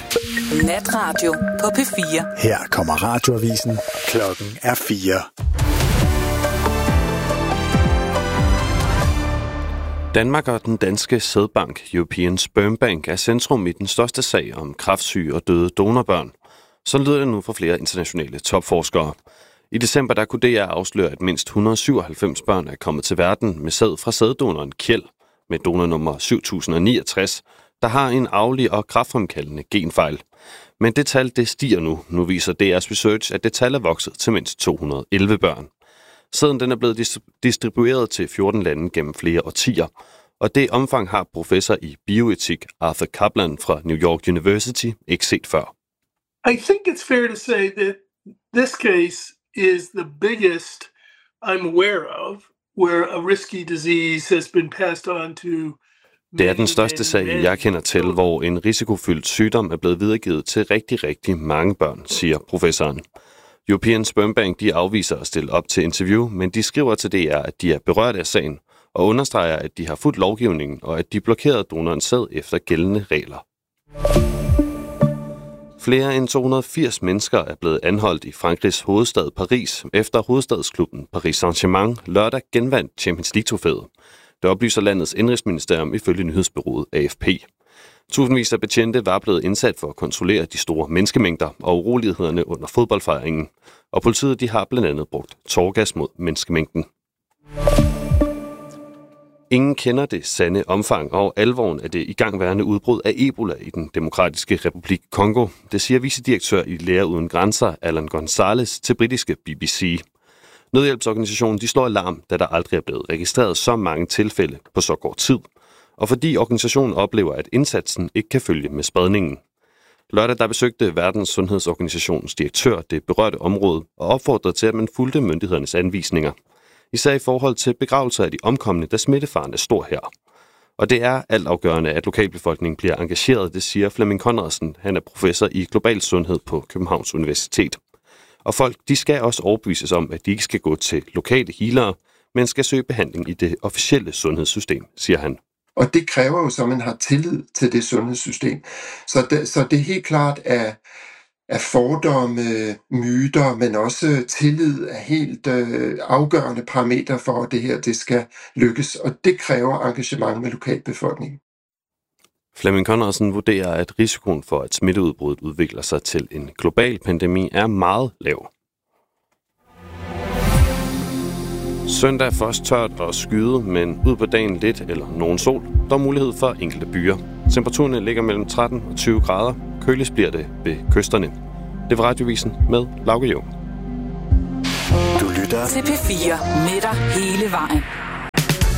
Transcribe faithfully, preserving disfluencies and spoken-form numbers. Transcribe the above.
Natradio på P fire. Her kommer radioavisen. Klokken er fire. Danmark og den danske sædbank European Sperm Bank er centrum i den største sag om kræftsyge og døde donorbørn. Så lyder det nu for flere internationale topforskere. I december der kunne D R afsløre, at mindst et hundrede og syvoghalvfems børn er kommet til verden med sæd fra sæddonoren Kjeld med donornummer syv tusind og niogtres, der har en arvelig og kræftfremkaldende genfejl. Men det tal det stiger nu. Nu viser D R's research, at det tal er vokset til mindst to hundrede og elleve børn. Sæden den er blevet distribueret til fjorten lande gennem flere årtier, og det omfang har professor i bioetik Arthur Kaplan fra New York University ikke set før. I think it's fair to say that this case is the biggest I'm aware of, where a risky disease has been passed on to. Det er den største sag, jeg kender til, hvor en risikofyldt sygdom er blevet videregivet til rigtig, rigtig mange børn, siger professoren. European Sperm Bank de afviser at stille op til interview, men de skriver til D R, at de er berørt af sagen, og understreger, at de har fulgt lovgivningen, og at de blokerede donorens sæd efter gældende regler. Flere end to hundrede og firs mennesker er blevet anholdt i Frankrigs hovedstad Paris, efter hovedstadsklubben Paris Saint-Germain lørdag genvandt Champions League-trofæet. Det oplyser landets indrigsministerium ifølge nyhedsbureauet A F P. Tusindvis af betjente var blevet indsat for at kontrollere de store menneskemængder og urolighederne under fodboldfejringen, og politiet de har blandt andet brugt tåregas mod menneskemængden. Ingen kender det sande omfang og alvoren af det igangværende udbrud af Ebola i den demokratiske republik Kongo. Det siger vicedirektør i Læger Uden Grænser, Alan Gonzalez, til britiske B B C. Nødhjælpsorganisationen de slår alarm, da der aldrig er blevet registreret så mange tilfælde på så kort tid, og fordi organisationen oplever, at indsatsen ikke kan følge med spredningen. Lørdag der besøgte Verdens Sundhedsorganisations direktør det berørte område og opfordrede til, at man fulgte myndighedernes anvisninger. Især i forhold til begravelser af de omkomne, da smittefaren er stor her. Og det er altafgørende, at lokalbefolkningen bliver engageret, det siger Flemming Conradsen. Han er professor i global sundhed på Københavns Universitet. Og folk de skal også overbevises om, at de ikke skal gå til lokale healere, men skal søge behandling i det officielle sundhedssystem, siger han. Og det kræver jo så, at man har tillid til det sundhedssystem. Så det, så det er helt klart, at, at fordomme, myter, men også tillid er helt øh, afgørende parametre for, at det her det skal lykkes. Og det kræver engagement med lokalbefolkningen. Flemming Conradsen vurderer, at risikoen for, at smitteudbruddet udvikler sig til en global pandemi, er meget lav. Søndag er først tørt og skyet, men ud på dagen lidt eller nogen sol. Der er mulighed for enkelte byer. Temperaturerne ligger mellem tretten og tyve grader. Køligst bliver det ved kysterne. Det var Radiovisen med Lauke Jung. Du lytter til P fire med dig hele vejen.